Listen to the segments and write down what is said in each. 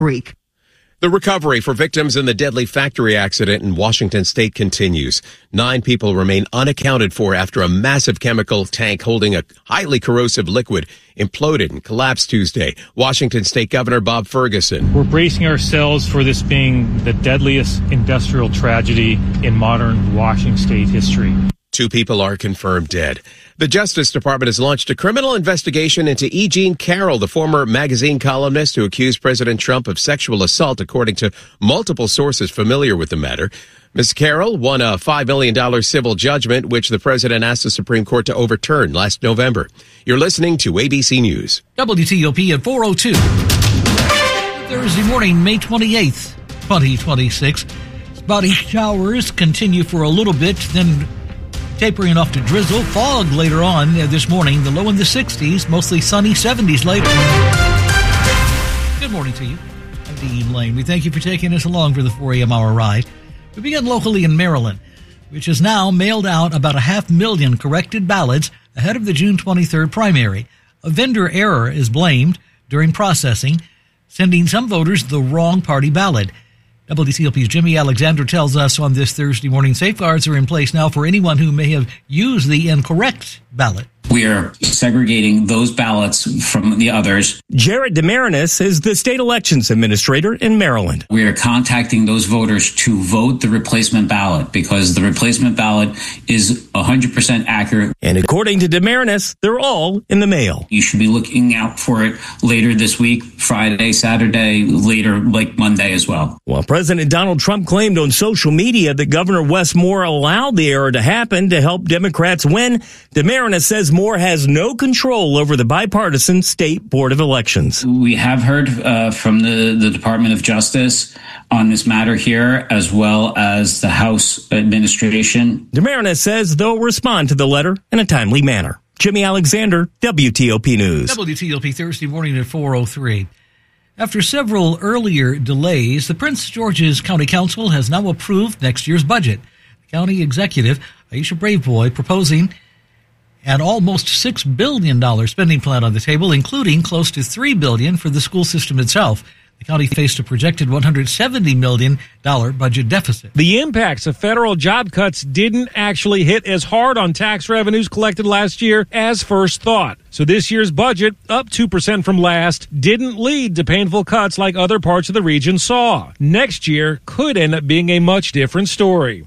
Greek. The recovery for victims in the deadly factory accident in Washington state continues. 9 people remain unaccounted for after a massive chemical tank holding a highly corrosive liquid imploded and collapsed Tuesday. Washington State Governor Bob Ferguson. We're bracing ourselves for this being the deadliest industrial tragedy in modern Washington state history. 2 people are confirmed dead. The Justice Department has launched a criminal investigation into E. Jean Carroll, the former magazine columnist who accused President Trump of sexual assault, according to multiple sources familiar with the matter. Ms. Carroll won a $5 million civil judgment, which the president asked the Supreme Court to overturn last November. You're listening to ABC News. WTOP at 4:02. Thursday morning, May 28th, 2026. Spotty showers continue for a little bit, then tapering off to drizzle. Fog later on this morning. The low in the 60s, mostly sunny, 70s later. Good morning to you. I'm Dean Lane. We thank you for taking us along for the 4 a.m. hour ride. We begin locally in Maryland, which has now mailed out about 500,000 corrected ballots ahead of the June 23rd primary. A vendor error is blamed during processing, sending some voters the wrong party ballot. WTOP's Jimmy Alexander tells us on this Thursday morning, safeguards are in place now for anyone who may have used the incorrect ballot. We are segregating those ballots from the others. Jared Demarinis is the state elections administrator in Maryland. We are contacting those voters to vote the replacement ballot because the replacement ballot is 100% accurate. And according to Demarinis, they're all in the mail. You should be looking out for it later this week, Friday, Saturday, later, like Monday as well. While President Donald Trump claimed on social media that Governor Wes Moore allowed the error to happen to help Democrats win, Demarinis says Moore has no control over the bipartisan State Board of Elections. We have heard from the Department of Justice on this matter here, as well as the House administration. Demarinis says they'll respond to the letter in a timely manner. Jimmy Alexander, WTOP News. WTOP Thursday morning at 4:03. After several earlier delays, the Prince George's County Council has now approved next year's budget. The county executive, Aisha Braveboy, proposing an almost $6 billion spending plan on the table, including close to $3 billion for the school system itself. The county faced a projected $170 million budget deficit. The impacts of federal job cuts didn't actually hit as hard on tax revenues collected last year as first thought. So this year's budget, up 2% from last, didn't lead to painful cuts like other parts of the region saw. Next year could end up being a much different story.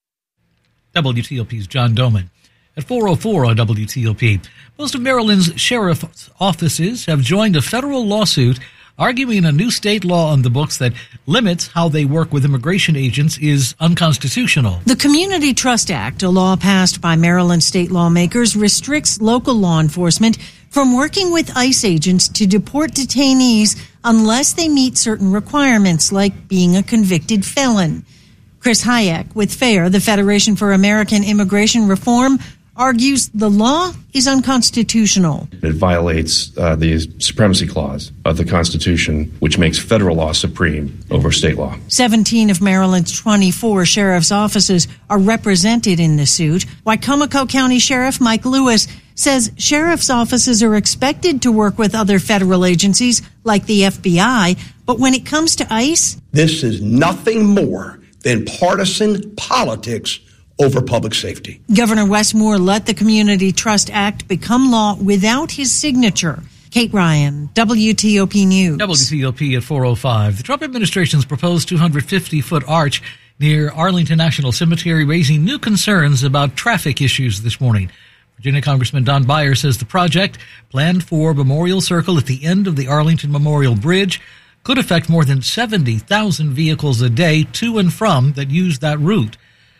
WTOP's John Doman. At 4:04 on WTOP, most of Maryland's sheriff's offices have joined a federal lawsuit arguing a new state law on the books that limits how they work with immigration agents is unconstitutional. The Community Trust Act, a law passed by Maryland state lawmakers, restricts local law enforcement from working with ICE agents to deport detainees unless they meet certain requirements, like being a convicted felon. Chris Hayek with FAIR, the Federation for American Immigration Reform, argues the law is unconstitutional. It violates the Supremacy Clause of the Constitution, which makes federal law supreme over state law. 17 of Maryland's 24 sheriff's offices are represented in the suit. Wicomico County Sheriff Mike Lewis says sheriff's offices are expected to work with other federal agencies like the FBI, but when it comes to ICE, this is nothing more than partisan politics over public safety. Governor Wes Moore let the Community Trust Act become law without his signature. Kate Ryan, WTOP News. WTOP at 4:05. The Trump administration's proposed 250-foot arch near Arlington National Cemetery raising new concerns about traffic issues this morning. Virginia Congressman Don Beyer says the project, planned for Memorial Circle at the end of the Arlington Memorial Bridge, could affect more than 70,000 vehicles a day to and from that use that route.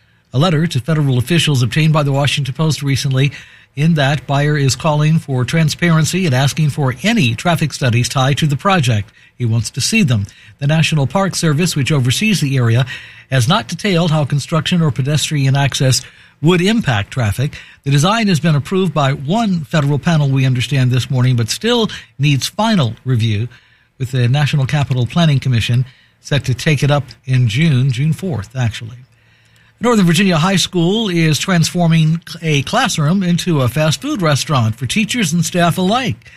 A letter to federal officials obtained by the Washington Post recently, in that Beyer is calling for transparency and asking for any traffic studies tied to the project. He wants to see them. The National Park Service, which oversees the area, has not detailed how construction or pedestrian access would impact traffic. The design has been approved by one federal panel, we understand this morning, but still needs final review, with the National Capital Planning Commission set to take it up in June 4th, actually. Northern Virginia High School is transforming a classroom into a fast food restaurant for teachers and staff alike.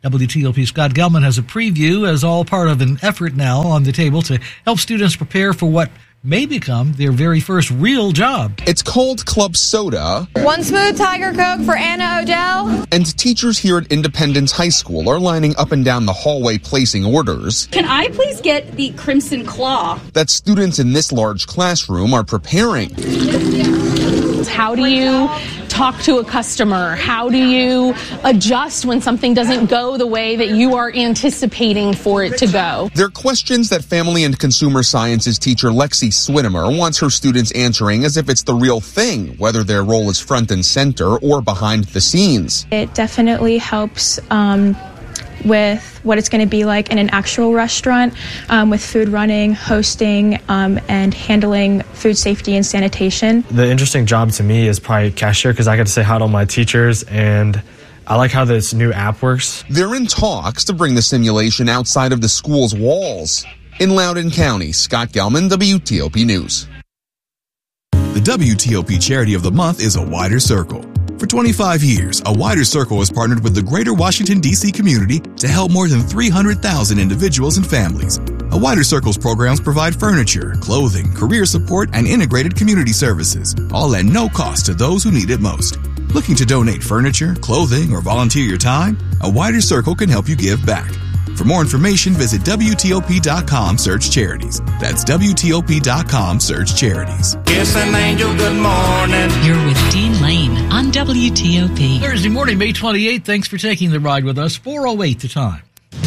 WTOP Scott Gelman has a preview as all part of an effort now on the table to help students prepare for what may become their very first real job. It's called Club Soda. One smooth Tiger Coke for Anna Odell. And teachers here at Independence High School are lining up and down the hallway placing orders. Can I please get the Crimson Claw? That students in this large classroom are preparing. How do you talk to a customer? How do you adjust when something doesn't go the way that you are anticipating for it to go? They're questions that Family and Consumer Sciences teacher Lexi Swinimer wants her students answering as if it's the real thing, whether their role is front and center or behind the scenes. It definitely helps with what it's going to be like in an actual restaurant, with food running, hosting, and handling food safety and sanitation. The interesting job to me is probably cashier, because I get to say hi to all my teachers, and I like how this new app works. They're in talks to bring the simulation outside of the school's walls. In Loudoun County, Scott Gelman, WTOP News. The WTOP Charity of the Month is A Wider Circle. For 25 years, A Wider Circle has partnered with the greater Washington, D.C. community to help more than 300,000 individuals and families. A Wider Circle's programs provide furniture, clothing, career support, and integrated community services, all at no cost to those who need it most. Looking to donate furniture, clothing, or volunteer your time? A Wider Circle can help you give back. For more information, visit WTOP.com, search charities. That's WTOP.com, search charities. Kiss an angel, good morning. You're with Dean Lane on WTOP. Thursday morning, May 28th. Thanks for taking the ride with us. 4:08 the time.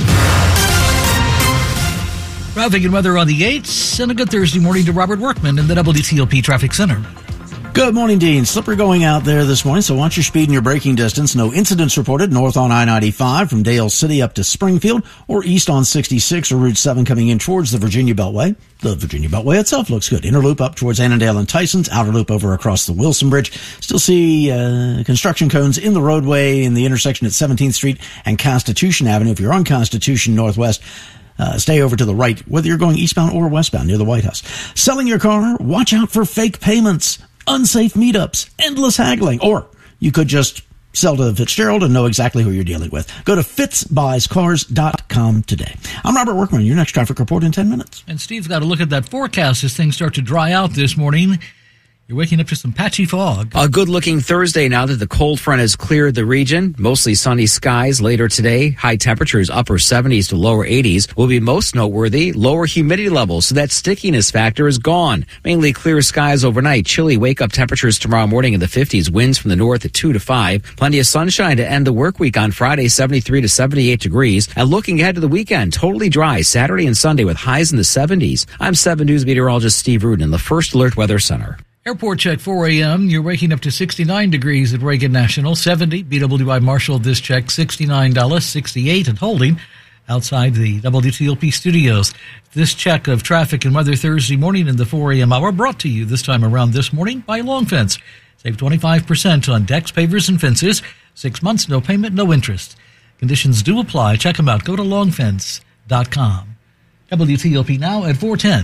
Traffic and weather on the 8s, and a good Thursday morning to Robert Workman in the WTOP Traffic Center. Good morning, Dean. Slippery going out there this morning, so watch your speed and your braking distance. No incidents reported north on I-95 from Dale City up to Springfield, or east on 66 or Route 7 coming in towards the Virginia Beltway. The Virginia Beltway itself looks good. Inner loop up towards Annandale and Tysons, outer loop over across the Wilson Bridge. Still see construction cones in the roadway in the intersection at 17th Street and Constitution Avenue. If you're on Constitution Northwest, stay over to the right, whether you're going eastbound or westbound near the White House. Selling your car, watch out for fake payments, unsafe meetups, endless haggling, or you could just sell to Fitzgerald and know exactly who you're dealing with. Go to fitzbuyscars.com today. I'm Robert Workman. Your next traffic report in 10 minutes. And Steve's got to look at that forecast as things start to dry out this morning. You're waking up to some patchy fog. A good-looking Thursday now that the cold front has cleared the region. Mostly sunny skies later today. High temperatures, upper 70s to lower 80s, will be most noteworthy. Lower humidity levels, so that stickiness factor is gone. Mainly clear skies overnight. Chilly wake-up temperatures tomorrow morning in the 50s. Winds from the north at 2 to 5. Plenty of sunshine to end the work week on Friday, 73 to 78 degrees. And looking ahead to the weekend, totally dry Saturday and Sunday with highs in the 70s. I'm 7 News meteorologist Steve Rudin in the First Alert Weather Center. Airport check 4 a.m. You're waking up to 69 degrees at Reagan National, 70 BWI Marshall this check, $69, 68 and holding outside the WTOP studios. This check of traffic and weather Thursday morning in the 4 a.m. hour brought to you this time around this morning by Long Fence. Save 25% on decks, pavers, and fences. 6 months, no payment, no interest. Conditions do apply. Check them out. Go to longfence.com. WTOP now at 4:10.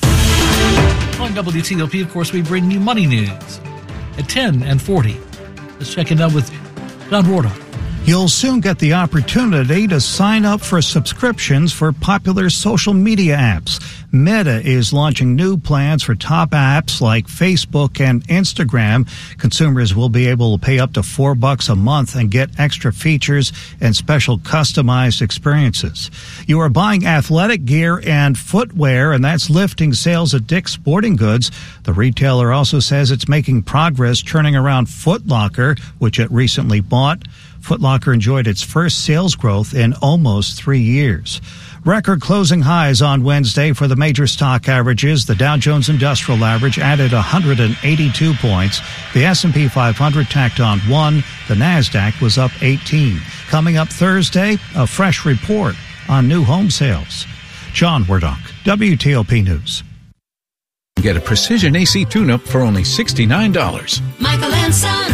On WTOP, of course, we bring you money news at 10 and 40. Let's check it out with John Wardoff. You'll soon get the opportunity to sign up for subscriptions for popular social media apps. Meta is launching new plans for top apps like Facebook and Instagram. Consumers will be able to pay up to $4 a month and get extra features and special customized experiences. You are buying athletic gear and footwear, and that's lifting sales at Dick's Sporting Goods. The retailer also says it's making progress turning around Foot Locker, which it recently bought. Foot Locker enjoyed its first sales growth in almost 3 years. Record closing highs on Wednesday for the major stock averages. The Dow Jones Industrial Average added 182 points. The S&P 500 tacked on 1. The NASDAQ was up 18. Coming up Thursday, a fresh report on new home sales. John Wardock, WTOP News. Get a precision AC tune-up for only $69. Michael and Son.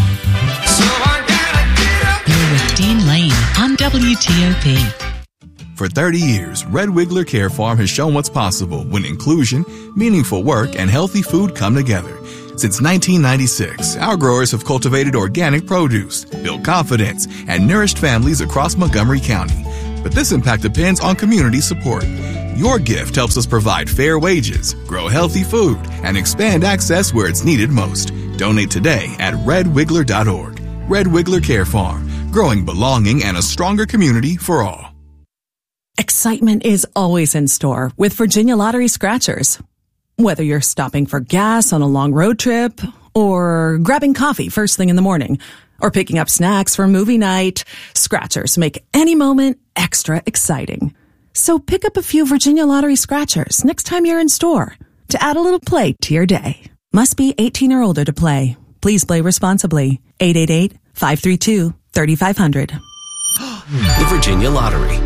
You're with Dean Lane on WTOP. For 30 years, Red Wiggler Care Farm has shown what's possible when inclusion, meaningful work, and healthy food come together. Since 1996, our growers have cultivated organic produce, built confidence, and nourished families across Montgomery County. But this impact depends on community support. Your gift helps us provide fair wages, grow healthy food, and expand access where it's needed most. Donate today at redwiggler.org. Red Wiggler Care Farm, growing belonging and a stronger community for all. Excitement is always in store with Virginia Lottery Scratchers. Whether you're stopping for gas on a long road trip, or grabbing coffee first thing in the morning, or picking up snacks for movie night, Scratchers make any moment extra exciting. So pick up a few Virginia Lottery Scratchers next time you're in store to add a little play to your day. Must be 18 or older to play. Please play responsibly. 888-532-3500. The Virginia Lottery.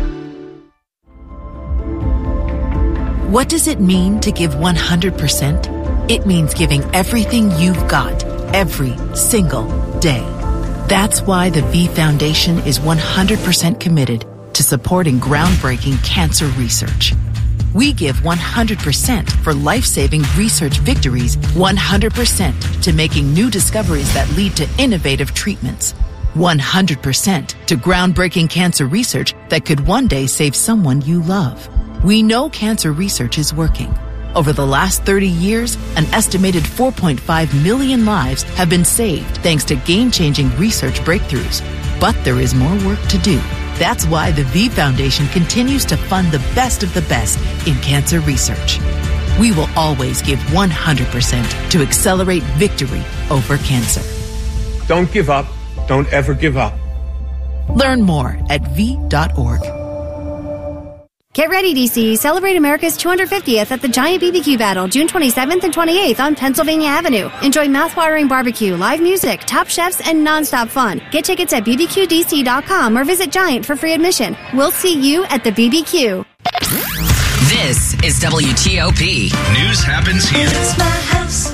What does it mean to give 100%? It means giving everything you've got every single day. That's why the V Foundation is 100% committed to supporting groundbreaking cancer research. We give 100% for life-saving research victories, 100% to making new discoveries that lead to innovative treatments, 100% to groundbreaking cancer research that could one day save someone you love. We know cancer research is working. Over the last 30 years, an estimated 4.5 million lives have been saved thanks to game-changing research breakthroughs. But there is more work to do. That's why the V Foundation continues to fund the best of the best in cancer research. We will always give 100% to accelerate victory over cancer. Don't give up. Don't ever give up. Learn more at v.org. Get ready, DC. Celebrate America's 250th at the Giant BBQ Battle, June 27th and 28th on Pennsylvania Avenue. Enjoy mouth-watering barbecue, live music, top chefs, and nonstop fun. Get tickets at bbqdc.com or visit Giant for free admission. We'll see you at the BBQ. This is WTOP. News happens here. It's my house.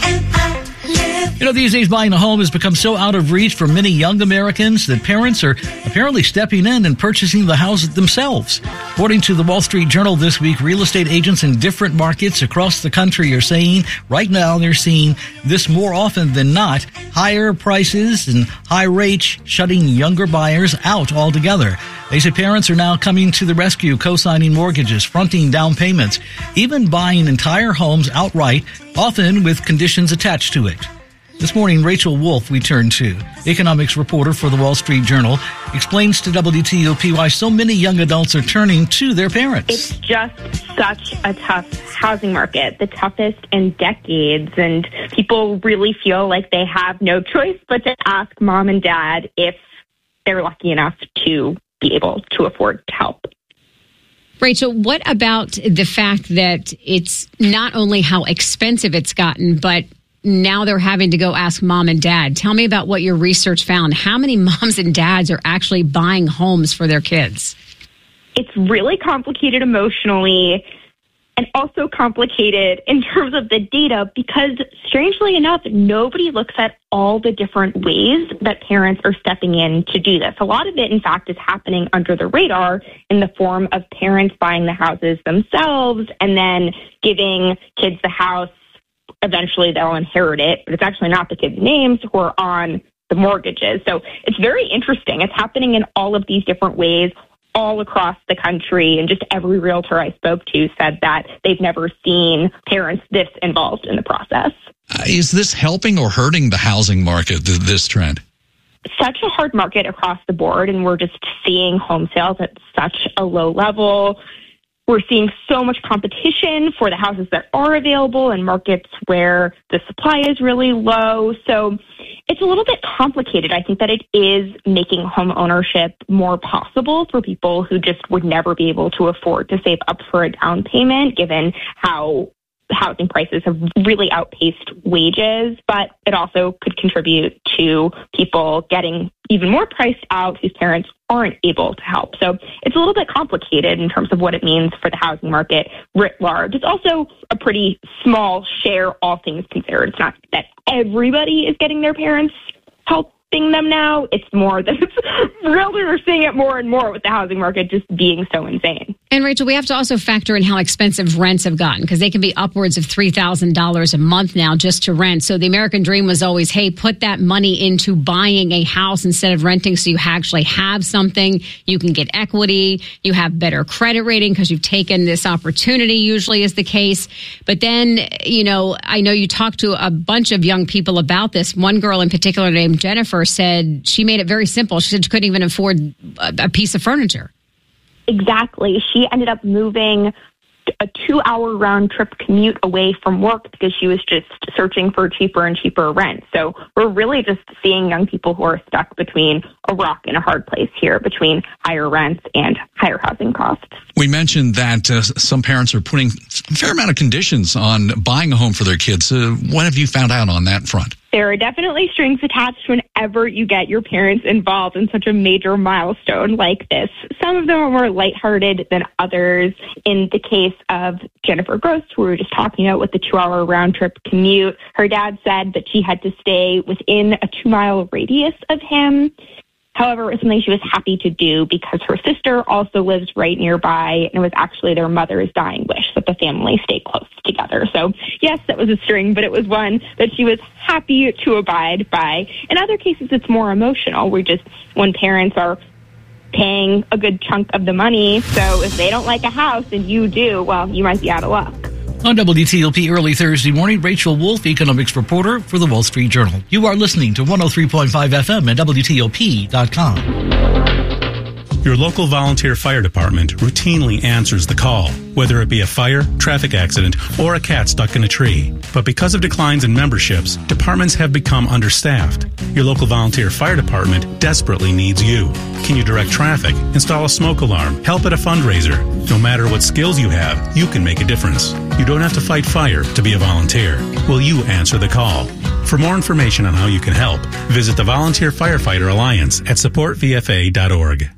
You know, these days buying a home has become so out of reach for many young Americans that parents are apparently stepping in and purchasing the house themselves. According to the Wall Street Journal this week, real estate agents in different markets across the country are saying right now they're seeing this more often than not, higher prices and high rates shutting younger buyers out altogether. They say parents are now coming to the rescue, co-signing mortgages, fronting down payments, even buying entire homes outright, often with conditions attached to it. This morning, Rachel Wolf, we turn to, economics reporter for the Wall Street Journal, explains to WTOP why so many young adults are turning to their parents. It's just such a tough housing market, the toughest in decades, and people really feel like they have no choice but to ask mom and dad if they're lucky enough to be able to afford to help. Rachel, what about the fact that it's not only how expensive it's gotten, but now they're having to go ask mom and dad? Tell me about what your research found. How many moms and dads are actually buying homes for their kids? It's really complicated emotionally and also complicated in terms of the data because, strangely enough, nobody looks at all the different ways that parents are stepping in to do this. A lot of it, in fact, is happening under the radar in the form of parents buying the houses themselves and then giving kids the house. Eventually they'll inherit it, but it's actually not the kids' names who are on the mortgages. So it's very interesting. It's happening in all of these different ways all across the country. And just every realtor I spoke to said that they've never seen parents this involved in the process. Is this helping or hurting the housing market, this trend? Such a hard market across the board, and we're just seeing home sales at such a low level. We're seeing so much competition for the houses that are available in markets where the supply is really low. So it's a little bit complicated. I think that it is making home ownership more possible for people who just would never be able to afford to save up for a down payment, given how housing prices have really outpaced wages, but it also could contribute to people getting even more priced out whose parents aren't able to help. So it's a little bit complicated in terms of what it means for the housing market writ large. It's also a pretty small share, all things considered. It's not that everybody is getting their parents' help expecting them now. It's more that realtors are seeing it more and more with the housing market just being so insane. And Rachel, we have to also factor in how expensive rents have gotten, because they can be upwards of $3,000 a month now just to rent. So the American dream was always, hey, put that money into buying a house instead of renting, so you actually have something. You can get equity. You have better credit rating because you've taken this opportunity, usually is the case. But then, I know you talked to a bunch of young people about this. One girl in particular named Jennifer said she made it very simple. She said she couldn't even afford a piece of furniture. Exactly. She ended up moving a 2-hour round trip commute away from work because she was just searching for cheaper and cheaper rent. So we're really just seeing young people who are stuck between a rock and a hard place here, between higher rents and higher housing costs. We mentioned that some parents are putting a fair amount of conditions on buying a home for their kids. What have you found out on that front? There are definitely strings attached whenever you get your parents involved in such a major milestone like this. Some of them are more lighthearted than others. In the case of Jennifer Gross, who we were just talking about with the 2-hour round trip commute, her dad said that she had to stay within a 2-mile radius of him. However, it was something she was happy to do because her sister also lives right nearby, and it was actually their mother's dying wish that the family stay close together. So, yes, that was a string, but it was one that she was happy to abide by. In other cases, it's more emotional. When parents are paying a good chunk of the money, so if they don't like a house and you do, well, you might be out of luck. On WTOP early Thursday morning, Rachel Wolf, economics reporter for the Wall Street Journal. You are listening to 103.5 FM at WTOP.com. Your local volunteer fire department routinely answers the call, whether it be a fire, traffic accident, or a cat stuck in a tree. But because of declines in memberships, departments have become understaffed. Your local volunteer fire department desperately needs you. Can you direct traffic, install a smoke alarm, help at a fundraiser? No matter what skills you have, you can make a difference. You don't have to fight fire to be a volunteer. Will you answer the call? For more information on how you can help, visit the Volunteer Firefighter Alliance at supportvfa.org.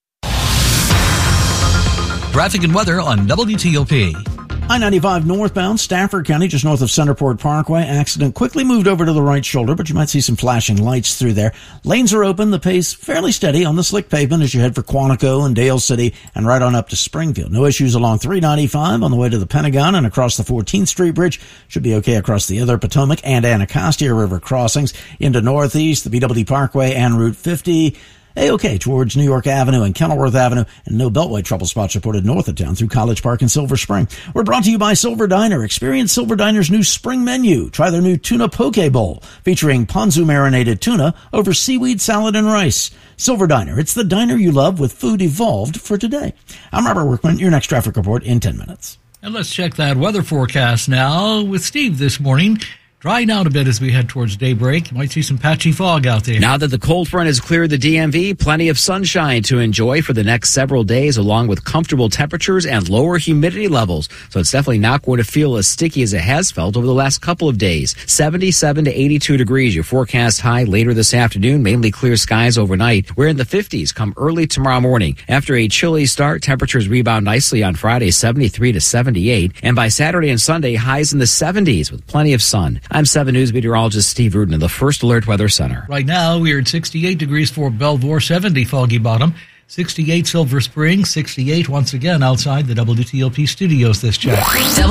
Traffic and weather on WTOP. I-95 northbound, Stafford County, just north of Centerport Parkway. Accident quickly moved over to the right shoulder, but you might see some flashing lights through there. Lanes are open, the pace fairly steady on the slick pavement as you head for Quantico and Dale City and right on up to Springfield. No issues along 395 on the way to the Pentagon and across the 14th Street Bridge. Should be okay across the other Potomac and Anacostia River crossings. Into Northeast, the BW Parkway and Route 50. A-OK towards New York Avenue and Kenilworth Avenue, and no Beltway trouble spots reported north of town through College Park and Silver Spring. We're brought to you by Silver Diner. Experience Silver Diner's new spring menu. Try their new tuna poke bowl featuring ponzu marinated tuna over seaweed salad and rice. Silver Diner. It's the diner you love with food evolved for today. I'm Robert Workman. Your next traffic report in 10 minutes. And let's check that weather forecast now with Steve this morning. Drying out a bit as we head towards daybreak. You might see some patchy fog out there. Now that the cold front has cleared the DMV, plenty of sunshine to enjoy for the next several days, along with comfortable temperatures and lower humidity levels. So it's definitely not going to feel as sticky as it has felt over the last couple of days. 77 to 82 degrees. Your forecast high later this afternoon. Mainly clear skies overnight. We're in the 50s come early tomorrow morning. After a chilly start, temperatures rebound nicely on Friday, 73 to 78. And by Saturday and Sunday, highs in the 70s with plenty of sun. I'm 7 News meteorologist Steve Rudin in the First Alert Weather Center. Right now, we are at 68 degrees for Belvoir, 70 Foggy Bottom, 68 Silver Spring, 68 once again outside the WTOP studios this check.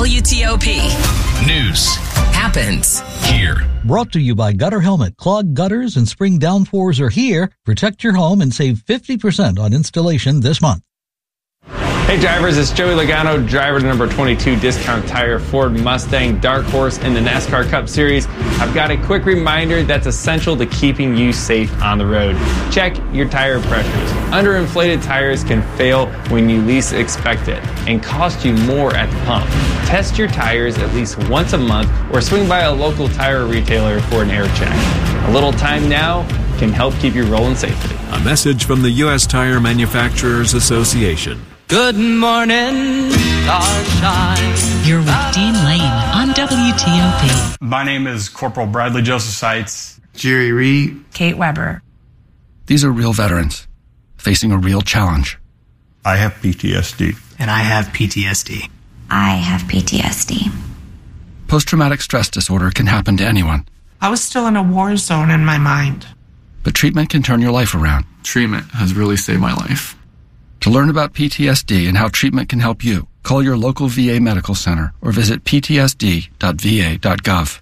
WTOP. News happens here. Brought to you by Gutter Helmet. Clogged gutters and spring downpours are here. Protect your home and save 50% on installation this month. Hey drivers, it's Joey Logano, driver to number 22 Discount Tire Ford Mustang Dark Horse in the NASCAR Cup Series. I've got a quick reminder that's essential to keeping you safe on the road. Check your tire pressures. Underinflated tires can fail when you least expect it and cost you more at the pump. Test your tires at least once a month or swing by a local tire retailer for an air check. A little time now can help keep you rolling safely. A message from the U.S. Tire Manufacturers Association. Good morning, starshine. You're with Dean Lane on WTOP. My name is Corporal Bradley Joseph Seitz. Jerry Reed. Kate Weber. These are real veterans facing a real challenge. I have PTSD. And I have PTSD. I have PTSD. Post-traumatic stress disorder can happen to anyone. I was still in a war zone in my mind. But treatment can turn your life around. Treatment has really saved my life. To learn about PTSD and how treatment can help you, call your local VA medical center or visit ptsd.va.gov.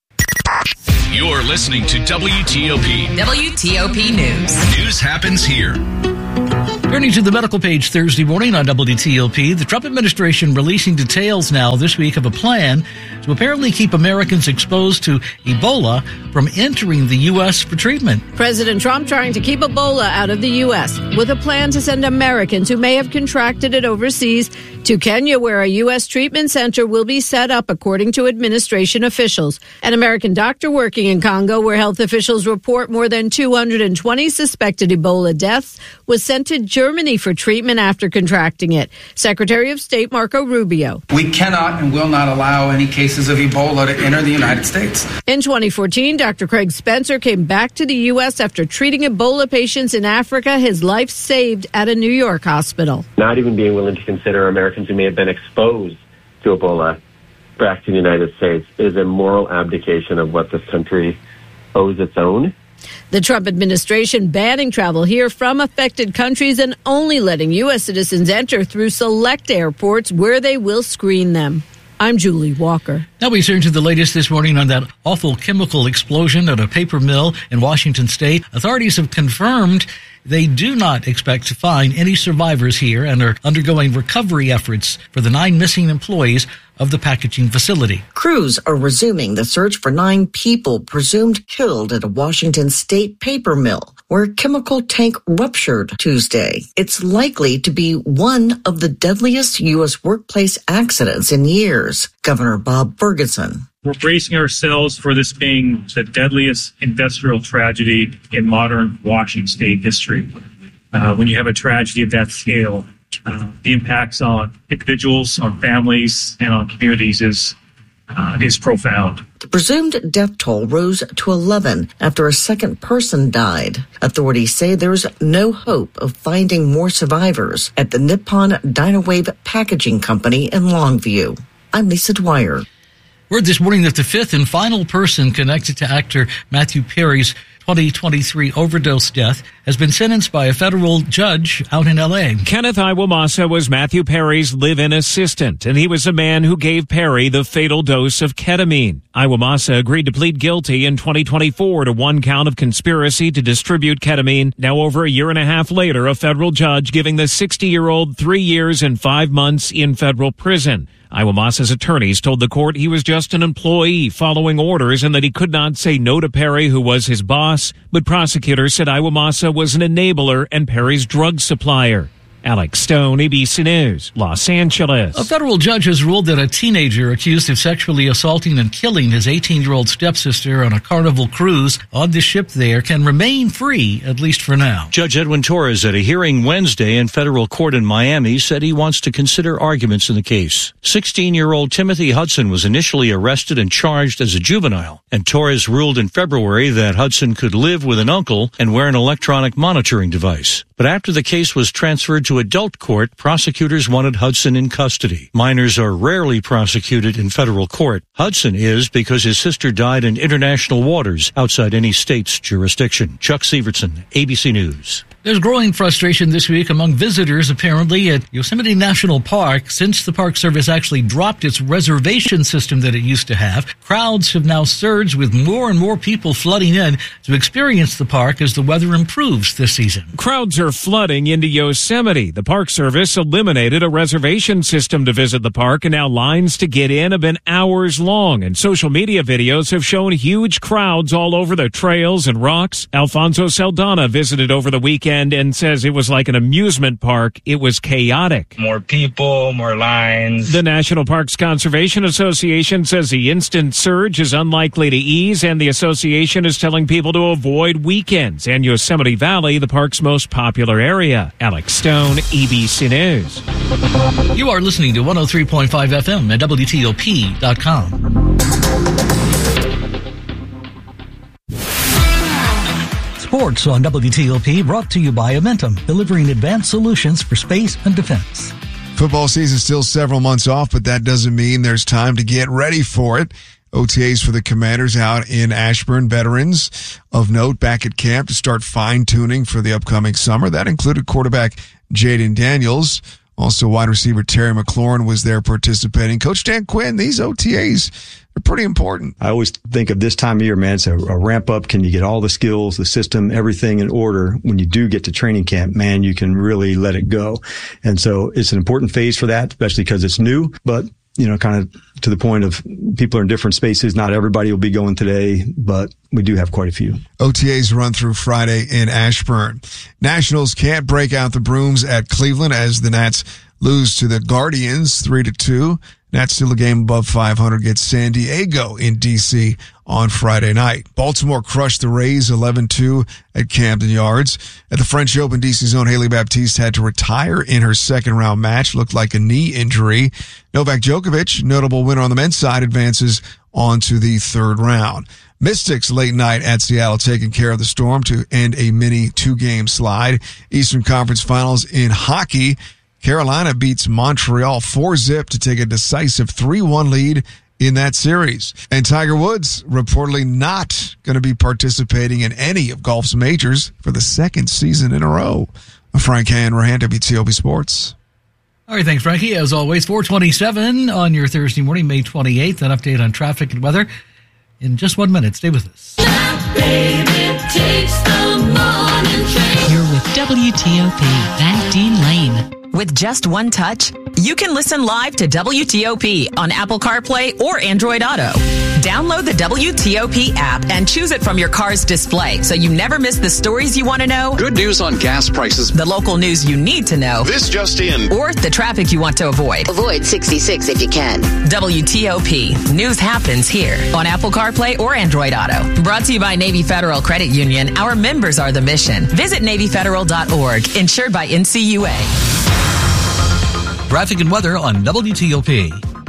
You're listening to WTOP. WTOP News. News happens here. Turning to the medical page Thursday morning on WTOP, the Trump administration releasing details now this week of a plan to apparently keep Americans exposed to Ebola from entering the U.S. for treatment. President Trump trying to keep Ebola out of the U.S. with a plan to send Americans who may have contracted it overseas to Kenya, where a U.S. treatment center will be set up, according to administration officials. An American doctor working in Congo, where health officials report more than 220 suspected Ebola deaths, was sent to Germany for treatment after contracting it. Secretary of State Marco Rubio. We cannot and will not allow any cases of Ebola to enter the United States. In 2014, Dr. Craig Spencer came back to the U.S. after treating Ebola patients in Africa, his life saved at a New York hospital. Not even being willing to consider Americans who may have been exposed to Ebola back to the United States is a moral abdication of what this country owes its own. The Trump administration banning travel here from affected countries and only letting U.S. citizens enter through select airports where they will screen them. I'm Julie Walker. Now we turn to the latest this morning on that awful chemical explosion at a paper mill in Washington state. Authorities have confirmed they do not expect to find any survivors here and are undergoing recovery efforts for the 9 missing employees of the packaging facility. Crews are resuming the search for 9 people presumed killed at a Washington state paper mill where a chemical tank ruptured Tuesday. It's likely to be one of the deadliest U.S. workplace accidents in years. Governor Bob Ferguson. We're bracing ourselves for this being the deadliest industrial tragedy in modern Washington state history. When you have a tragedy of that scale, the impacts on individuals, on families, and on communities is profound. The presumed death toll rose to 11 after a second person died. Authorities say there's no hope of finding more survivors at the Nippon Dynawave Packaging Company in Longview. I'm Lisa Dwyer. Word this morning that the 5th and final person connected to actor Matthew Perry's 2023 overdose death has been sentenced by a federal judge out in L.A. Kenneth Iwamasa was Matthew Perry's live-in assistant, and he was a man who gave Perry the fatal dose of ketamine. Iwamasa agreed to plead guilty in 2024 to 1 count of conspiracy to distribute ketamine. Now, over a year and a half later, a federal judge giving the 60-year-old 3 years and 5 months in federal prison. Iwamasa's attorneys told the court he was just an employee following orders and that he could not say no to Perry, who was his boss. But prosecutors said Iwamasa was an enabler and Perry's drug supplier. Alex Stone, ABC News, Los Angeles. A federal judge has ruled that a teenager accused of sexually assaulting and killing his 18-year-old stepsister on a Carnival cruise on the ship there can remain free, at least for now. Judge Edwin Torres, at a hearing Wednesday in federal court in Miami, said he wants to consider arguments in the case. 16-year-old Timothy Hudson was initially arrested and charged as a juvenile, and Torres ruled in February that Hudson could live with an uncle and wear an electronic monitoring device. But after the case was transferred to adult court, prosecutors wanted Hudson in custody. Minors are rarely prosecuted in federal court. Hudson is because his sister died in international waters outside any state's jurisdiction. Chuck Sievertson, ABC News. There's growing frustration this week among visitors, apparently, at Yosemite National Park. Since the Park Service actually dropped its reservation system that it used to have, crowds have now surged with more and more people flooding in to experience the park as the weather improves this season. Crowds are flooding into Yosemite. The Park Service eliminated a reservation system to visit the park, and now lines to get in have been hours long, and social media videos have shown huge crowds all over the trails and rocks. Alfonso Saldana visited over the weekend and says it was like an amusement park. It was chaotic. More people, more lines. The National Parks Conservation Association says the instant surge is unlikely to ease, and the association is telling people to avoid weekends. And Yosemite Valley, the park's most popular area. Alex Stone, ABC News. You are listening to 103.5 FM at WTOP.com. Sports on WTOP, brought to you by Amentum, delivering advanced solutions for space and defense. Football season still several months off, but that doesn't mean there's time to get ready for it. OTAs for the Commanders out in Ashburn. Veterans of note back at camp to start fine-tuning for the upcoming summer. That included quarterback Jaden Daniels. Also, wide receiver Terry McLaurin was there participating. Coach Dan Quinn, these OTAs are pretty important. I always think of this time of year, man, it's a ramp up. Can you get all the skills, the system, everything in order? When you do get to training camp, man, you can really let it go. And so it's an important phase for that, especially because it's new, but kind of to the point of people are in different spaces. Not everybody will be going today, but we do have quite a few. OTAs run through Friday in Ashburn. Nationals can't break out the brooms at Cleveland as the Nats lose to the Guardians 3-2. Nats still a game above 500, gets San Diego in D.C. on Friday night. Baltimore crushed the Rays 11-2 at Camden Yards. At the French Open, D.C.'s own Haley Baptiste had to retire in her second-round match. Looked like a knee injury. Novak Djokovic, notable winner on the men's side, advances on to the third round. Mystics late night at Seattle taking care of the Storm to end a mini two-game slide. Eastern Conference Finals in hockey. Carolina beats Montreal 4-0 to take a decisive 3-1 lead in that series. And Tiger Woods reportedly not going to be participating in any of golf's majors for the second season in a row. Frank Hanrahan, WTOP Sports. All right, thanks, Frankie. As always, 427 on your Thursday morning, May 28th. An update on traffic and weather in just 1 minute. Stay with us. Baby takes the morning train. You're with WTOP and Dean Lane. With just one touch, you can listen live to WTOP on Apple CarPlay or Android Auto. Download the WTOP app and choose it from your car's display so you never miss the stories you want to know. Good news on gas prices. The local news you need to know. This just in. Or the traffic you want to avoid. Avoid 66 if you can. WTOP. News happens here on Apple CarPlay or Android Auto. Brought to you by Navy Federal Credit Union. Our members are the mission. Visit NavyFederal.org. Insured by NCUA. Traffic and weather on WTOP.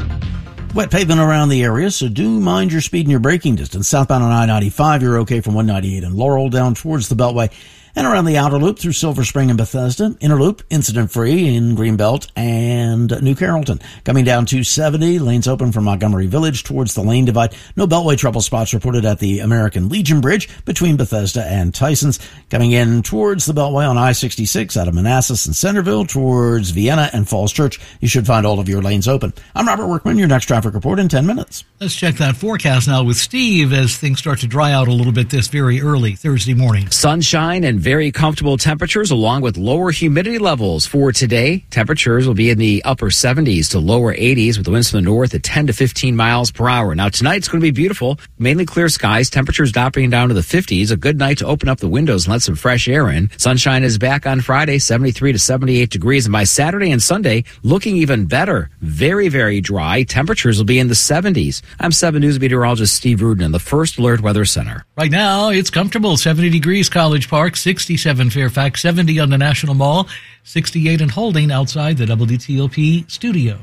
Wet pavement around the area, so do mind your speed and your braking distance. Southbound on I-95, you're okay from 198 and Laurel down towards the Beltway and around the outer loop through Silver Spring and Bethesda. Inner loop, incident-free in Greenbelt and New Carrollton. Coming down 270, lanes open from Montgomery Village towards the lane divide. No Beltway trouble spots reported at the American Legion Bridge between Bethesda and Tysons. Coming in towards the Beltway on I-66 out of Manassas and Centerville towards Vienna and Falls Church. You should find all of your lanes open. I'm Robert Workman, your next traffic report in 10 minutes. Let's check that forecast now with Steve as things start to dry out a little bit this very early Thursday morning. Sunshine and very comfortable temperatures along with lower humidity levels for today. Temperatures will be in the upper 70s to lower 80s with the winds from the north at 10 to 15 miles per hour. Now tonight it's going to be beautiful, mainly clear skies, temperatures dropping down to the 50s. A good night to open up the windows and let some fresh air in. Sunshine is back on Friday, 73 to 78 degrees. And by Saturday and Sunday, looking even better. Very, very dry. Temperatures will be in the 70s. I'm 7 News meteorologist Steve Rudin in the First Alert Weather Center. Right now, it's comfortable. 70 degrees College Park, 67 Fairfax, 70 on the National Mall, 68 in Holding outside the WTOP studios.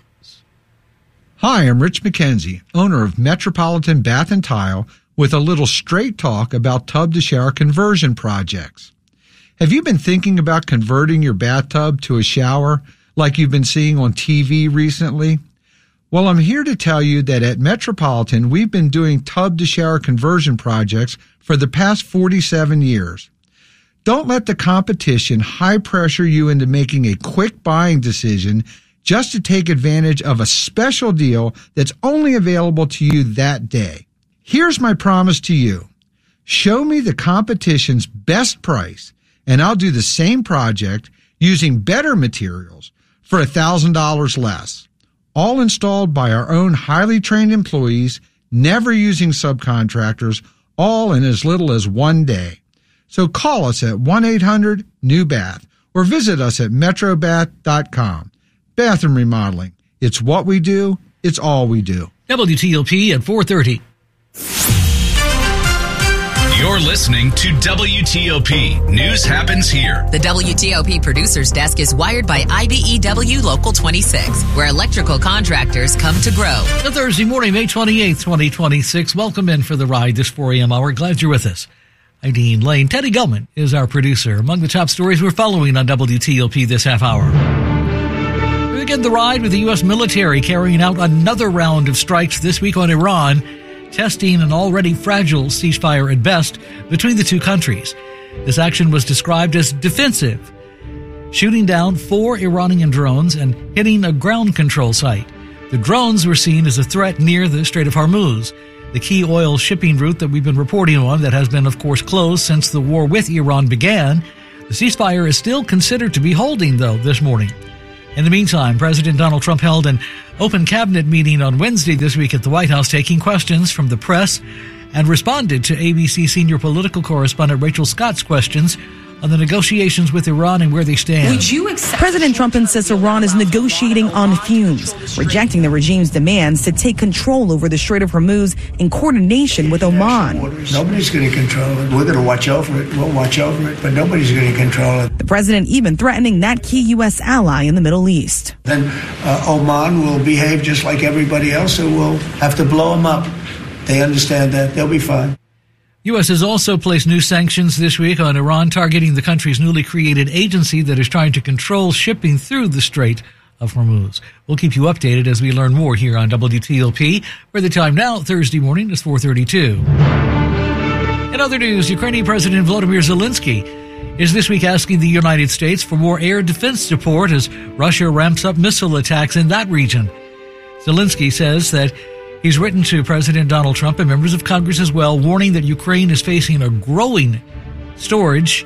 Hi, I'm Rich McKenzie, owner of Metropolitan Bath and Tile, with a little straight talk about tub-to-shower conversion projects. Have you been thinking about converting your bathtub to a shower like you've been seeing on TV recently? Well, I'm here to tell you that at Metropolitan, we've been doing tub-to-shower conversion projects for the past 47 years. Don't let the competition high pressure you into making a quick buying decision just to take advantage of a special deal that's only available to you that day. Here's my promise to you. Show me the competition's best price, and I'll do the same project using better materials for $1,000 less. All installed by our own highly trained employees, never using subcontractors, all in as little as 1 day. So call us at 1-800-NEW-BATH or visit us at metrobath.com. Bathroom remodeling. It's what we do. It's all we do. WTOP at 4:30. You're listening to WTOP. News happens here. The WTOP Producers Desk is wired by IBEW Local 26, where electrical contractors come to grow. The Thursday morning, May 28th, 2026. Welcome in for the ride this 4 a.m. hour. Glad you're with us. I'm Dean Lane. Teddy Gelman is our producer. Among the top stories we're following on WTOP this half hour. We begin the ride with the U.S. military carrying out another round of strikes this week on Iran. testing an already fragile ceasefire at best between the two countries. This action was described as defensive, shooting down 4 Iranian drones and hitting a ground control site. The drones were seen as a threat near the Strait of Hormuz, the key oil shipping route that we've been reporting on that has been, of course, closed since the war with Iran began. The ceasefire is still considered to be holding, though, this morning. In the meantime, President Donald Trump held an open cabinet meeting on Wednesday this week at the White House, taking questions from the press, and responded to ABC senior political correspondent Rachel Scott's questions on the negotiations with Iran and where they stand. Would you accept? President Trump insists Iran is negotiating on fumes, rejecting the regime's demands to take control over the Strait of Hormuz in coordination with Oman. Nobody's going to control it. We're going to watch over it. We'll watch over it, but nobody's going to control it. The president even threatening that key U.S. ally in the Middle East. Then Oman will behave just like everybody else, and we'll have to blow them up. They understand that. They'll be fine. U.S. has also placed new sanctions this week on Iran, targeting the country's newly created agency that is trying to control shipping through the Strait of Hormuz. We'll keep you updated as we learn more here on WTOP, where the time now, Thursday morning, is 4:32. In other news, Ukrainian President Volodymyr Zelensky is this week asking the United States for more air defense support as Russia ramps up missile attacks in that region. Zelensky says that he's written to President Donald Trump and members of Congress as well, warning that Ukraine is facing a growing shortage,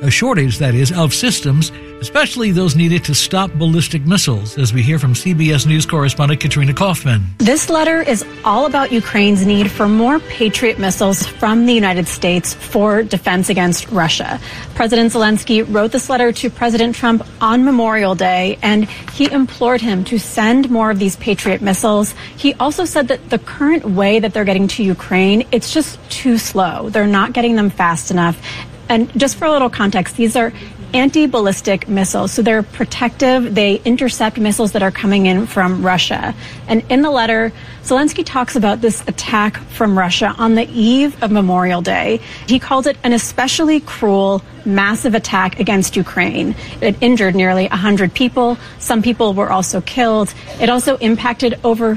that is, of systems, especially those needed to stop ballistic missiles, as we hear from CBS News correspondent Katrina Kaufman. This letter is all about Ukraine's need for more Patriot missiles from the United States for defense against Russia. President Zelensky wrote this letter to President Trump on Memorial Day, and he implored him to send more of these Patriot missiles. He also said that the current way that they're getting to Ukraine, it's just too slow. They're not getting them fast enough. And just for a little context, these are anti-ballistic missiles. So they're protective. They intercept missiles that are coming in from Russia. And in the letter, Zelensky talks about this attack from Russia on the eve of Memorial Day. He called it an especially cruel, massive attack against Ukraine. It injured nearly 100 people. Some people were also killed. It also impacted over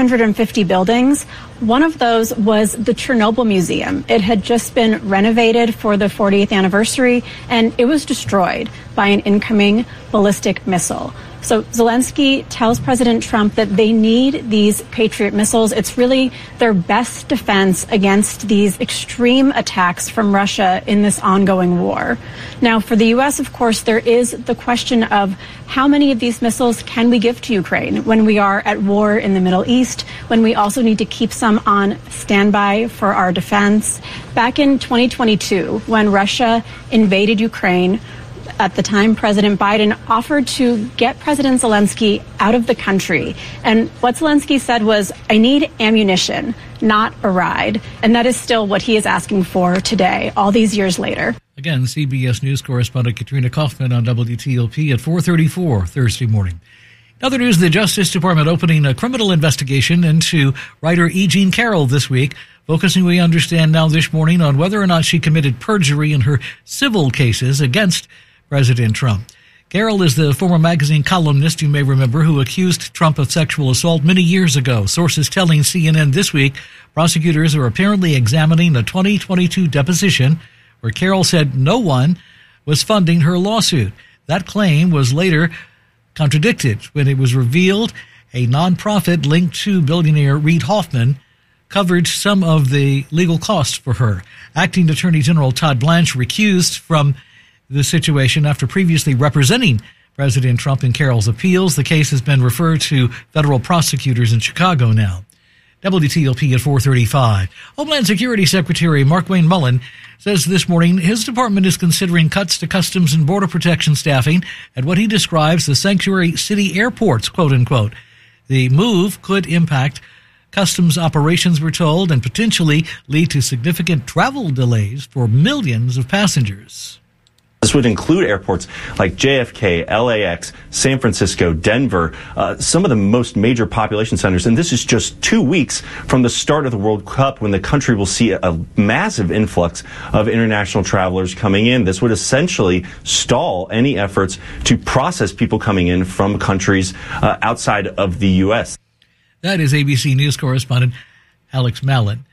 350 buildings. One of those was the Chernobyl Museum. It had just been renovated for the 40th anniversary, and it was destroyed by an incoming ballistic missile. So Zelensky tells President Trump that they need these Patriot missiles. It's really their best defense against these extreme attacks from Russia in this ongoing war. Now, for the U.S., of course, there is the question of how many of these missiles can we give to Ukraine when we are at war in the Middle East, when we also need to keep some on standby for our defense. Back in 2022, when Russia invaded Ukraine, at the time, President Biden offered to get President Zelensky out of the country. And what Zelensky said was, I need ammunition, not a ride. And that is still what he is asking for today, all these years later. Again, CBS News correspondent Katrina Kaufman on WTOP at 4:34 Thursday morning. In other news, the Justice Department opening a criminal investigation into writer E. Jean Carroll this week, focusing, we understand now this morning, on whether or not she committed perjury in her civil cases against President Trump. Carroll is the former magazine columnist, you may remember, who accused Trump of sexual assault many years ago. Sources telling CNN this week prosecutors are apparently examining a 2022 deposition where Carroll said no one was funding her lawsuit. That claim was later contradicted when it was revealed a nonprofit linked to billionaire Reid Hoffman covered some of the legal costs for her. Acting Attorney General Todd Blanche recused from the situation after previously representing President Trump in Carroll's appeals. The case has been referred to federal prosecutors in Chicago now. WTOP at 4:35. Homeland Security Secretary Markwayne Mullin says this morning his department is considering cuts to Customs and Border Protection staffing at what he describes the sanctuary city airports, quote unquote. The move could impact Customs operations, we're told, and potentially lead to significant travel delays for millions of passengers. This would include airports like JFK, LAX, San Francisco, Denver, some of the most major population centers. And this is just 2 weeks from the start of the World Cup when the country will see a massive influx of international travelers coming in. This would essentially stall any efforts to process people coming in from countries outside of the U.S. That is ABC News correspondent Alex Mallett.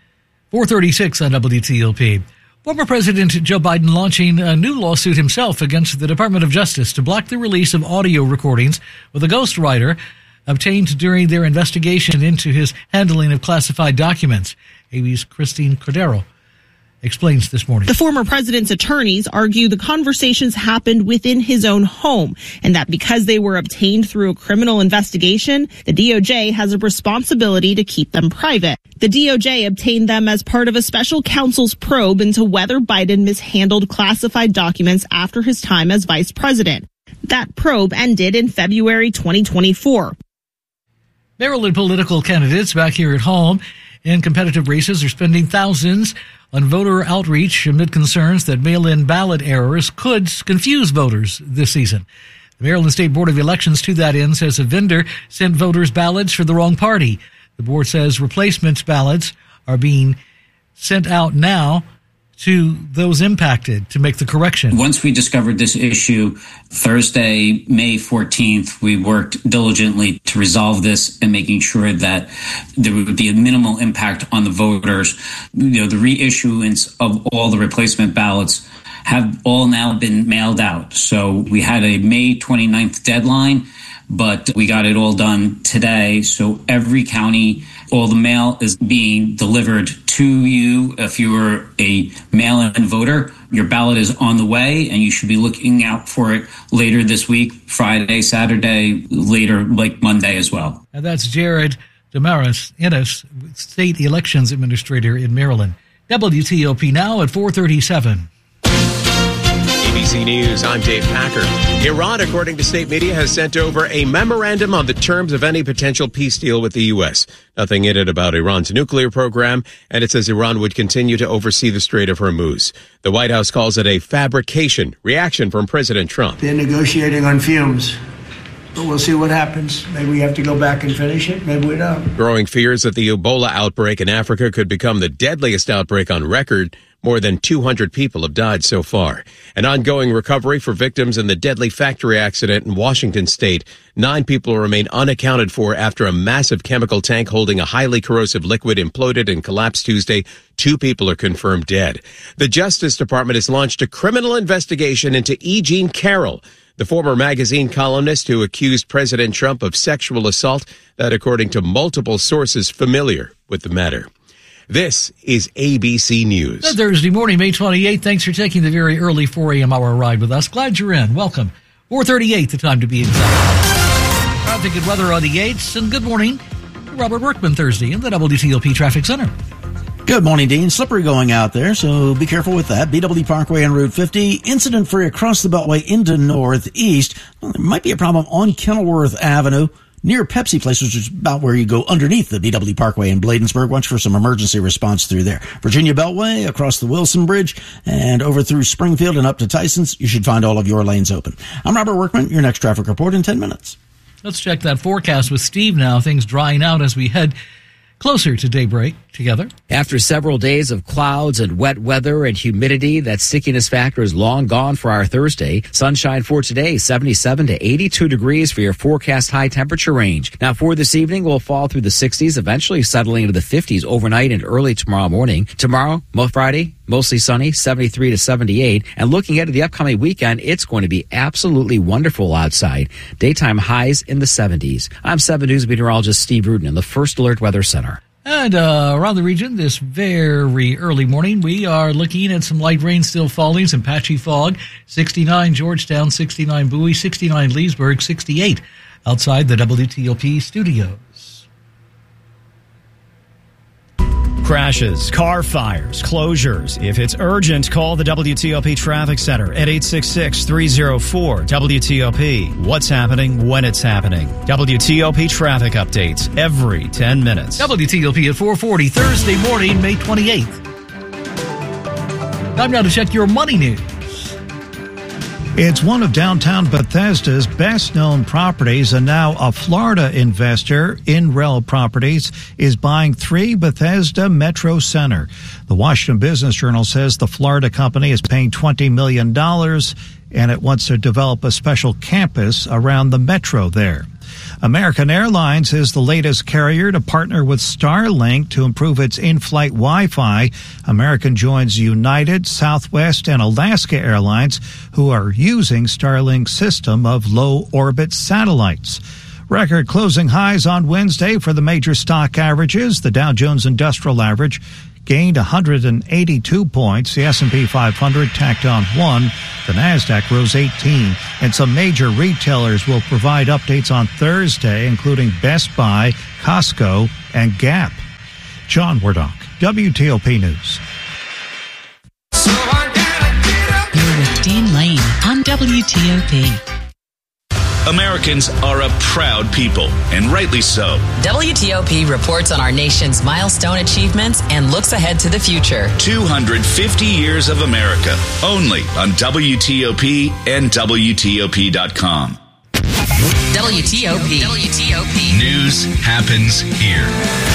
4:36 on WTOP. Former President Joe Biden launching a new lawsuit himself against the Department of Justice to block the release of audio recordings with a ghostwriter obtained during their investigation into his handling of classified documents. AB's Christine Cordero explains this morning. The former president's attorneys argue the conversations happened within his own home and that because they were obtained through a criminal investigation, the DOJ has a responsibility to keep them private. The DOJ obtained them as part of a special counsel's probe into whether Biden mishandled classified documents after his time as vice president. That probe ended in February 2024. Maryland political candidates back here at home in competitive races are spending thousands on voter outreach amid concerns that mail-in ballot errors could confuse voters this season. The Maryland State Board of Elections, to that end, says a vendor sent voters ballots for the wrong party. The board says replacement ballots are being sent out now to those impacted to make the correction. Once we discovered this issue, Thursday, May 14th, we worked diligently to resolve this and making sure that there would be a minimal impact on the voters. The reissuance of all the replacement ballots have all now been mailed out. So we had a May 29th deadline, but we got it all done today. So every county, all the mail is being delivered to you. If you were a mail-in voter, your ballot is on the way, and you should be looking out for it later this week, Friday, Saturday, later, like Monday as well. And that's Jared Damaris Ennis, State Elections Administrator in Maryland. WTOP now at 4:37. ABC News, I'm Dave Packer. Iran, according to state media, has sent over a memorandum on the terms of any potential peace deal with the U.S. Nothing in it about Iran's nuclear program, and it says Iran would continue to oversee the Strait of Hormuz. The White House calls it a fabrication reaction from President Trump. They're negotiating on fumes. But we'll see what happens. Maybe we have to go back and finish it. Maybe we don't. Growing fears that the Ebola outbreak in Africa could become the deadliest outbreak on record. More than 200 people have died so far. An ongoing recovery for victims in the deadly factory accident in Washington state. 9 people remain unaccounted for after a massive chemical tank holding a highly corrosive liquid imploded and collapsed Tuesday. 2 people are confirmed dead. The Justice Department has launched a criminal investigation into E. Jean Carroll, the former magazine columnist who accused President Trump of sexual assault, that according to multiple sources familiar with the matter. This is ABC News. Thursday morning, May 28th. Thanks for taking the very early 4 a.m. hour ride with us. Glad you're in. Welcome. 4:38, the time to be exact. Traffic and weather on the 8s, and good morning. Robert Workman Thursday in the WTOP Traffic Center. Good morning, Dean. Slippery going out there, so be careful with that. BW Parkway and Route 50, incident-free across the Beltway into Northeast. Well, there might be a problem on Kenilworth Avenue near Pepsi Place, which is about where you go underneath the BW Parkway in Bladensburg. Watch for some emergency response through there. Virginia Beltway, across the Wilson Bridge, and over through Springfield and up to Tyson's. You should find all of your lanes open. I'm Robert Workman. Your next traffic report in 10 minutes. Let's check that forecast with Steve now. Things drying out as we head closer to daybreak together. After several days of clouds and wet weather and humidity, that stickiness factor is long gone for our Thursday. Sunshine for today, 77 to 82 degrees for your forecast high temperature range. Now for this evening, we'll fall through the 60s, eventually settling into the 50s overnight and early tomorrow morning. Tomorrow, Friday, mostly sunny, 73 to 78. And looking ahead to the upcoming weekend, it's going to be absolutely wonderful outside. Daytime highs in the 70s. I'm 7 News meteorologist Steve Rudin in the First Alert Weather Center. And around the region this very early morning, we are looking at some light rain still falling, some patchy fog. 69 Georgetown, 69 Bowie, 69 Leesburg, 68 outside the WTOP studios. Crashes, car fires, closures. If it's urgent, call the WTOP Traffic Center at 866-304-WTOP. What's happening when it's happening. WTOP traffic updates every 10 minutes. WTOP at 4:40, Thursday morning, May 28th. Time now to check your money news. It's one of downtown Bethesda's best-known properties, and now a Florida investor, InRel Properties, is buying 3 Bethesda Metro Center. The Washington Business Journal says the Florida company is paying $20 million, and it wants to develop a special campus around the Metro there. American Airlines is the latest carrier to partner with Starlink to improve its in-flight Wi-Fi. American joins United, Southwest, and Alaska Airlines, who are using Starlink's system of low-orbit satellites. Record closing highs on Wednesday for the major stock averages. The Dow Jones Industrial Average gained 182 points. The S&P 500 tacked on 1. The Nasdaq rose 18. And some major retailers will provide updates on Thursday, including Best Buy, Costco, and Gap. John Wardock, WTOP News. You're with Dean Lane on WTOP. Americans are a proud people, and rightly so. WTOP reports on our nation's milestone achievements and looks ahead to the future. 250 years of America, only on WTOP and WTOP.com. WTOP. News happens here.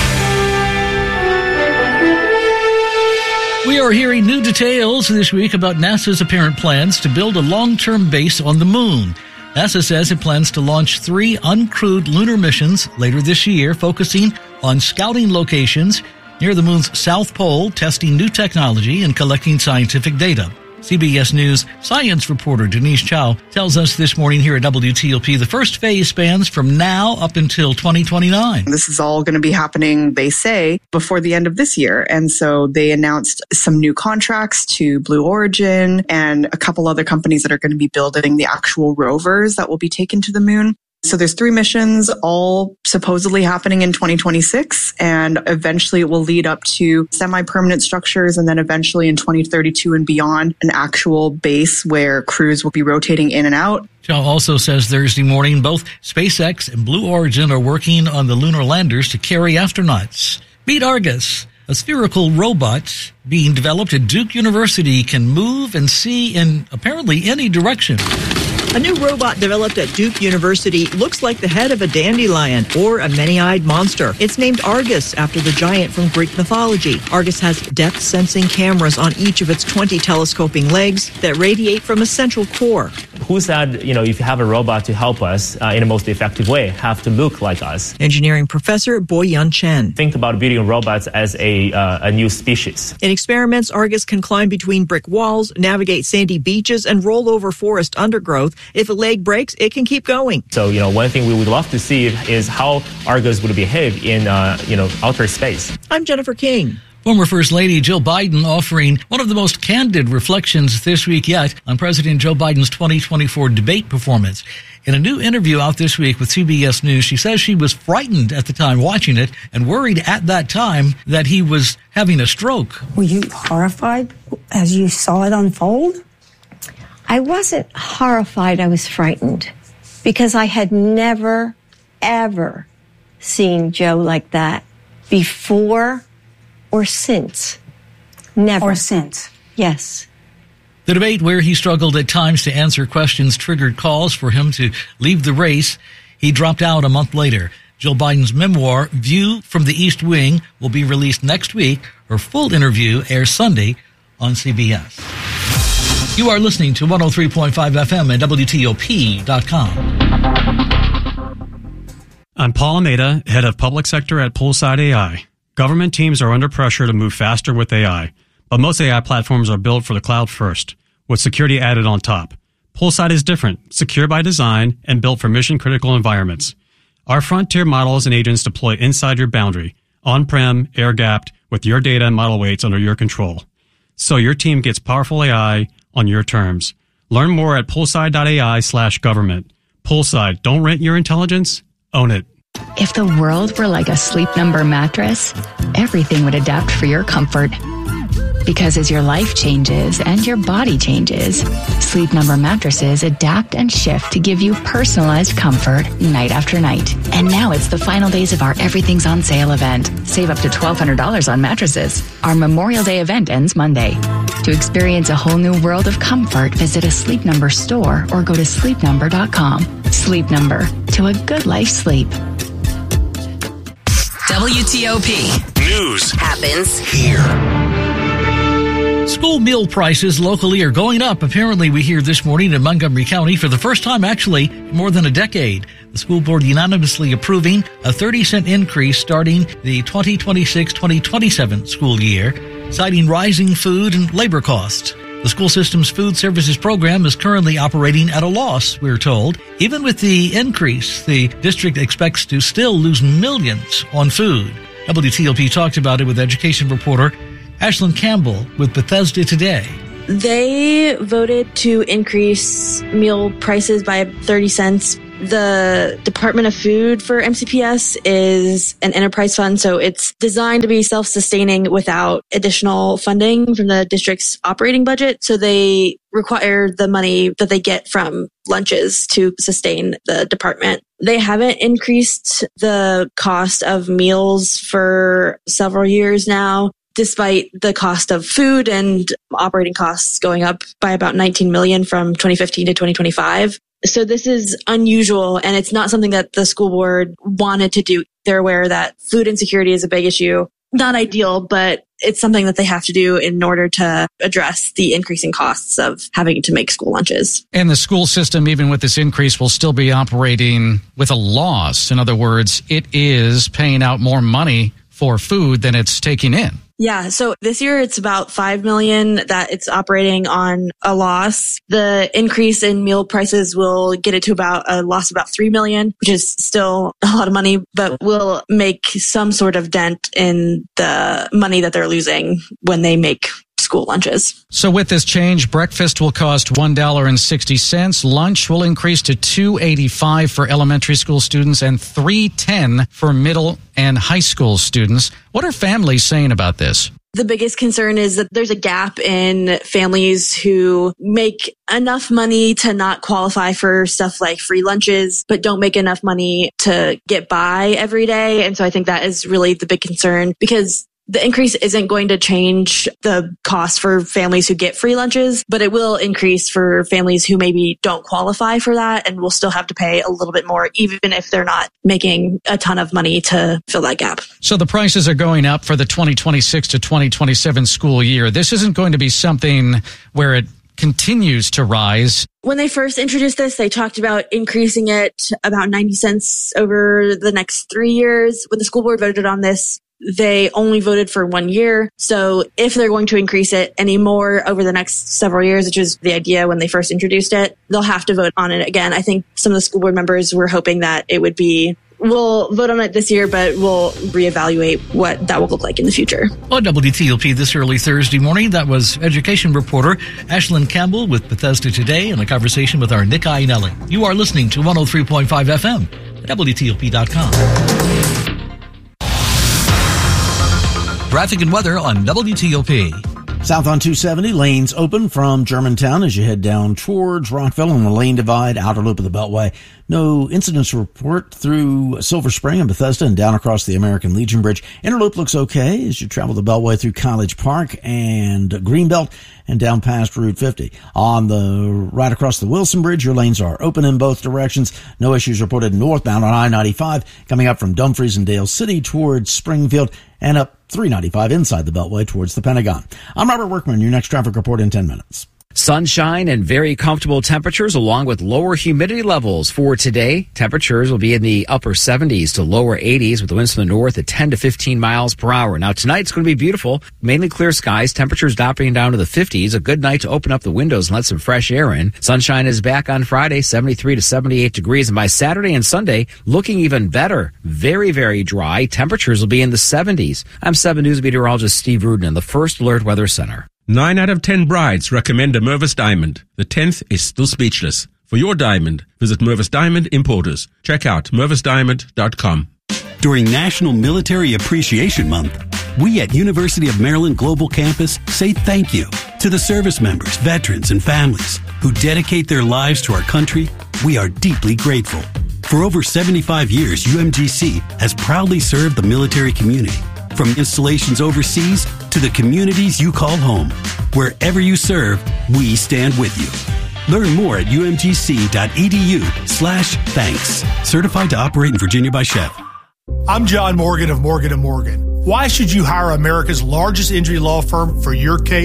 We are hearing new details this week about NASA's apparent plans to build a long-term base on the moon. NASA says it plans to launch 3 uncrewed lunar missions later this year, focusing on scouting locations near the moon's south pole, testing new technology, and collecting scientific data. CBS News science reporter Denise Chow tells us this morning here at WTOP the first phase spans from now up until 2029. This is all going to be happening, they say, before the end of this year. And so they announced some new contracts to Blue Origin and a couple other companies that are going to be building the actual rovers that will be taken to the moon. So there's 3 missions, all supposedly happening in 2026, and eventually it will lead up to semi-permanent structures, and then eventually in 2032 and beyond, an actual base where crews will be rotating in and out. Chow also says Thursday morning both SpaceX and Blue Origin are working on the lunar landers to carry astronauts. Meet Argus, a spherical robot being developed at Duke University, can move and see in apparently any direction. A new robot developed at Duke University looks like the head of a dandelion or a many-eyed monster. It's named Argus after the giant from Greek mythology. Argus has depth-sensing cameras on each of its 20 telescoping legs that radiate from a central core. Who said, if you have a robot to help us in the most effective way, have to look like us? Engineering professor Boyan Chen. Think about building robots as a new species. In experiments, Argus can climb between brick walls, navigate sandy beaches, and roll over forest undergrowth. If a leg breaks, it can keep going. So, one thing we would love to see is how Argus would behave in, outer space. I'm Jennifer King. Former First Lady Jill Biden offering one of the most candid reflections this week yet on President Joe Biden's 2024 debate performance. In a new interview out this week with CBS News, she says she was frightened at the time watching it and worried at that time that he was having a stroke. Were you horrified as you saw it unfold? I wasn't horrified. I was frightened because I had never, ever seen Joe like that before or since. Never. Or since. Yes. The debate, where he struggled at times to answer questions, triggered calls for him to leave the race. He dropped out a month later. Jill Biden's memoir, View from the East Wing, will be released next week. Her full interview airs Sunday on CBS. You are listening to 103.5 FM at WTOP.com. I'm Paul Almeida, head of public sector at Poolside AI. Government teams are under pressure to move faster with AI, but most AI platforms are built for the cloud first, with security added on top. Poolside is different, secure by design, and built for mission-critical environments. Our frontier models and agents deploy inside your boundary, on-prem, air-gapped, with your data and model weights under your control. So your team gets powerful AI on your terms. Learn more at poolside.ai/government. Poolside, don't rent your intelligence, own it. If the world were like a Sleep Number mattress, everything would adapt for your comfort. Because as your life changes and your body changes, Sleep Number mattresses adapt and shift to give you personalized comfort night after night. And now it's the final days of our Everything's on Sale event. Save up to $1,200 on mattresses. Our Memorial Day event ends Monday. To experience a whole new world of comfort, visit a Sleep Number store or go to sleepnumber.com. Sleep Number, to a good life sleep. WTOP. News happens here. School meal prices locally are going up. Apparently, we hear this morning in Montgomery County for the first time, actually, in more than a decade. The school board unanimously approving a 30-cent increase starting the 2026-2027 school year, citing rising food and labor costs. The school system's food services program is currently operating at a loss, we're told. Even with the increase, the district expects to still lose millions on food. WTOP talked about it with education reporter Ashlyn Campbell with Bethesda Today. They voted to increase meal prices by 30 cents. The Department of Food for MCPS is an enterprise fund, so it's designed to be self-sustaining without additional funding from the district's operating budget. So they require the money that they get from lunches to sustain the department. They haven't increased the cost of meals for several years now, despite the cost of food and operating costs going up by about $19 million from 2015 to 2025. So this is unusual, and it's not something that the school board wanted to do. They're aware that food insecurity is a big issue. Not ideal, but it's something that they have to do in order to address the increasing costs of having to make school lunches. And the school system, even with this increase, will still be operating with a loss. In other words, it is paying out more money for food than it's taking in. Yeah, so this year it's about $5 million that it's operating on a loss. The increase in meal prices will get it to about a loss of about $3 million, which is still a lot of money, but will make some sort of dent in the money that they're losing when they make school lunches. So with this change, breakfast will cost $1.60. Lunch will increase to $2.85 for elementary school students and $3.10 for middle and high school students. What are families saying about this? The biggest concern is that there's a gap in families who make enough money to not qualify for stuff like free lunches, but don't make enough money to get by every day. And so I think that is really the big concern, because the increase isn't going to change the cost for families who get free lunches, but it will increase for families who maybe don't qualify for that and will still have to pay a little bit more, even if they're not making a ton of money to fill that gap. So the prices are going up for the 2026 to 2027 school year. This isn't going to be something where it continues to rise. When they first introduced this, they talked about increasing it about 90 cents over the next 3 years. When the school board voted on this, they only voted for 1 year. So if they're going to increase it any more over the next several years, which was the idea when they first introduced it, they'll have to vote on it again. I think some of the school board members were hoping that it would be, we'll vote on it this year, but we'll reevaluate what that will look like in the future. On WTOP this early Thursday morning, that was education reporter Ashlyn Campbell with Bethesda Today in a conversation with our Nick Iannelli. You are listening to 103.5 FM at WTOP.com. Traffic and weather on WTOP. South on 270, lanes open from Germantown as you head down towards Rockville on the lane divide, outer loop of the Beltway. No incidents report through Silver Spring and Bethesda and down across the American Legion Bridge. Inner loop looks okay as you travel the Beltway through College Park and Greenbelt and down past Route 50. On the right across the Wilson Bridge, your lanes are open in both directions. No issues reported northbound on I-95 coming up from Dumfries and Dale City towards Springfield and up 395 inside the Beltway towards the Pentagon. I'm Robert Workman, your next traffic report in 10 minutes. Sunshine and very comfortable temperatures along with lower humidity levels for today. Temperatures will be in the upper 70s to lower 80s with the winds from the north at 10 to 15 miles per hour. Now tonight's going to be beautiful. Mainly clear skies. Temperatures dropping down to the 50s. A good night to open up the windows and let some fresh air in. Sunshine is back on Friday, 73 to 78 degrees. And by Saturday and Sunday, looking even better. Very, very dry. Temperatures will be in the 70s. I'm 7 News meteorologist Steve Rudin in the First Alert Weather Center. 9 out of 10 brides recommend a Mervis diamond. The 10th is still speechless. For your diamond, visit Mervis Diamond Importers. Check out mervisdiamond.com. During National Military Appreciation Month, we at University of Maryland Global Campus say thank you to the service members, veterans, and families who dedicate their lives to our country. We are deeply grateful. For over 75 years, UMGC has proudly served the military community. From installations overseas to the communities you call home. Wherever you serve, we stand with you. Learn more at umgc.edu/thanks. Certified to operate in Virginia by Chef. I'm John Morgan of Morgan & Morgan. Why should you hire America's largest injury law firm for your case?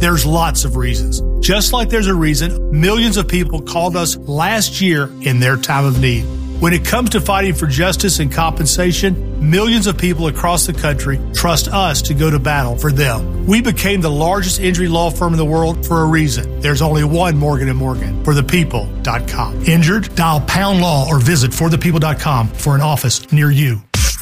There's lots of reasons. Just like there's a reason millions of people called us last year in their time of need. When it comes to fighting for justice and compensation, millions of people across the country trust us to go to battle for them. We became the largest injury law firm in the world for a reason. There's only one Morgan & Morgan, forthepeople.com. Injured? Dial pound law or visit forthepeople.com for an office near you.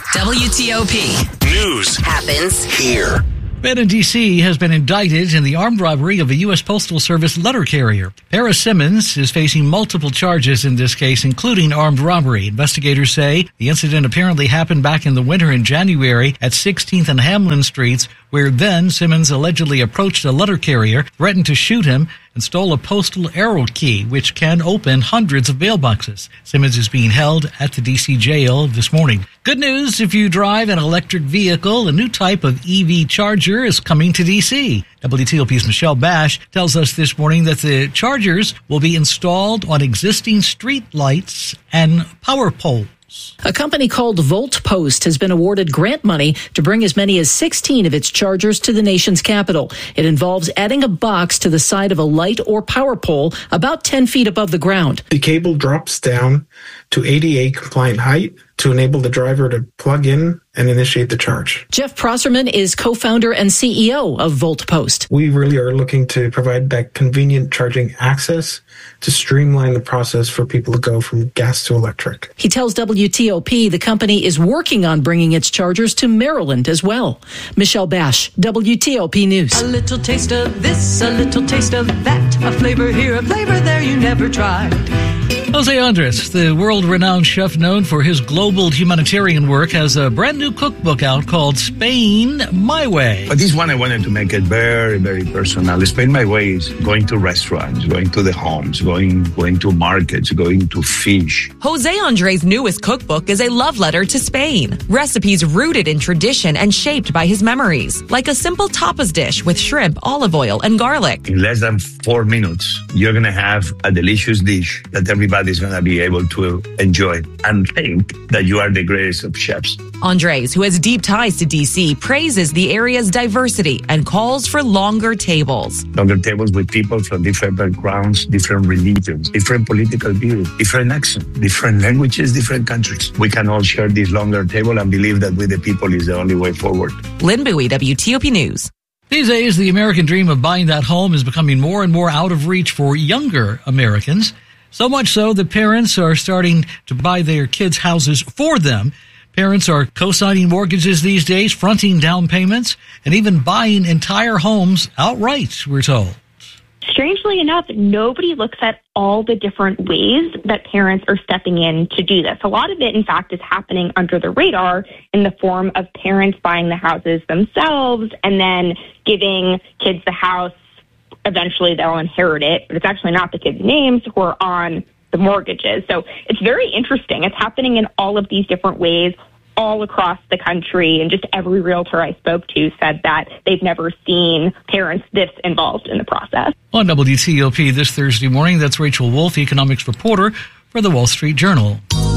WTOP. News happens here. A man in D.C. has been indicted in the armed robbery of a U.S. Postal Service letter carrier. Paris Simmons is facing multiple charges in this case, including armed robbery. Investigators say the incident apparently happened back in the winter in January at 16th and Hamlin Streets, where then Simmons allegedly approached a letter carrier, threatened to shoot him, and stole a postal arrow key, which can open hundreds of mailboxes. Simmons is being held at the D.C. jail this morning. Good news, if you drive an electric vehicle, a new type of EV charger is coming to D.C. WTOP's Michelle Bash tells us this morning that the chargers will be installed on existing street lights and power poles. A company called VoltPost has been awarded grant money to bring as many as 16 of its chargers to the nation's capital. It involves adding a box to the side of a light or power pole about 10 feet above the ground. The cable drops down to ADA compliant height to enable the driver to plug in and initiate the charge. Jeff Prosserman is co-founder and CEO of VoltPost. We really are looking to provide that convenient charging access to streamline the process for people to go from gas to electric. He tells WTOP the company is working on bringing its chargers to Maryland as well. Michelle Bash, WTOP News. A little taste of this, a little taste of that, a flavor here, a flavor there you never tried. Jose Andres, the world-renowned chef known for his global humanitarian work, has a brand new cookbook out called Spain My Way. But this one I wanted to make it very, very personal. Spain My Way is going to restaurants, going to the homes, going to markets, going to fish. Jose Andres' newest cookbook is a love letter to Spain. Recipes rooted in tradition and shaped by his memories, like a simple tapas dish with shrimp, olive oil, and garlic. In less than 4 minutes, you're going to have a delicious dish that everybody's going to be able to enjoy and think that you are the greatest of chefs. Andres, who has deep ties to D.C., praises the area's diversity and calls for longer tables. Longer tables with people from different backgrounds, different religions, different political views, different accents, different languages, different countries. We can all share this longer table and believe that with the people is the only way forward. Lynn Bowie, WTOP News. These days, the American dream of buying that home is becoming more and more out of reach for younger Americans. So much so that parents are starting to buy their kids' houses for them. Parents are co-signing mortgages these days, fronting down payments, and even buying entire homes outright, we're told. Strangely enough, nobody looks at all the different ways that parents are stepping in to do this. A lot of it, in fact, is happening under the radar in the form of parents buying the houses themselves and then giving kids the house. Eventually, they'll inherit it, but it's actually not the kids' names who are on the mortgages. So it's very interesting. It's happening in all of these different ways all across the country, and just every realtor I spoke to said that they've never seen parents this involved in the process. On WTOP this Thursday morning, that's Rachel Wolf, economics reporter for the Wall Street Journal.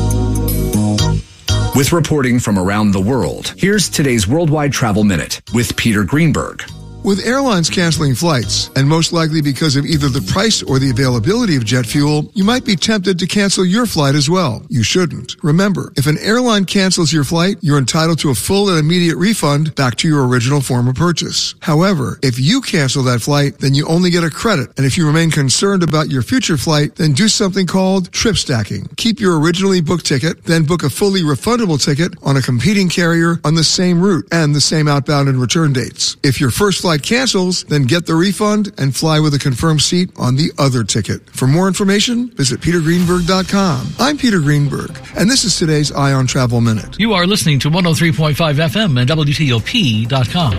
With reporting from around the world, here's today's Worldwide Travel Minute with Peter Greenberg. With airlines canceling flights, and most likely because of either the price or the availability of jet fuel, you might be tempted to cancel your flight as well. You shouldn't. Remember, if an airline cancels your flight, you're entitled to a full and immediate refund back to your original form of purchase. However, if you cancel that flight, then you only get a credit. And if you remain concerned about your future flight, then do something called trip stacking. Keep your originally booked ticket, then book a fully refundable ticket on a competing carrier on the same route and the same outbound and return dates. If your first flight cancels, then get the refund and fly with a confirmed seat on the other ticket. For more information, visit petergreenberg.com. I'm Peter Greenberg, and this is today's Eye on Travel Minute. You are listening to 103.5 FM and WTOP.com.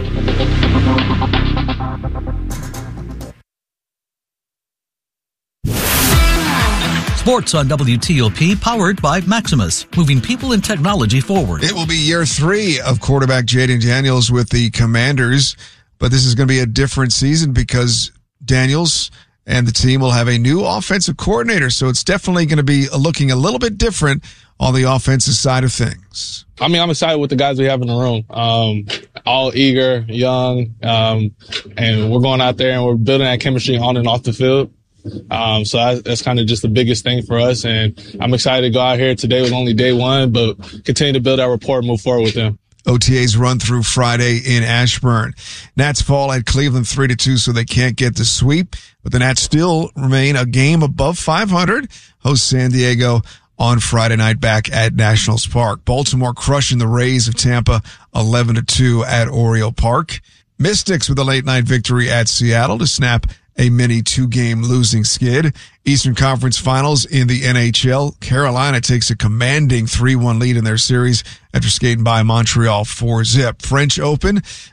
Sports on WTOP, powered by Maximus, moving people and technology forward. It will be year 3 of quarterback Jayden Daniels with the Commanders. But this is going to be a different season because Daniels and the team will have a new offensive coordinator. So it's definitely going to be looking a little bit different on the offensive side of things. I mean, I'm excited with the guys we have in the room. all eager, young, and we're going out there and we're building that chemistry on and off the field. So that's kind of just the biggest thing for us. And I'm excited to go out here. Today was only day one, but continue to build our rapport and move forward with them. OTAs run through Friday in Ashburn. Nats fall at Cleveland 3-2, so they can't get the sweep. But the Nats still remain a game above 500. Host San Diego on Friday night back at Nationals Park. Baltimore crushing the Rays of Tampa 11-2 at Oriole Park. Mystics with a late night victory at Seattle to snap a mini 2-game losing skid. Eastern Conference Finals in the NHL. Carolina takes a commanding 3-1 lead in their series after skating by Montreal 4-0. French Open.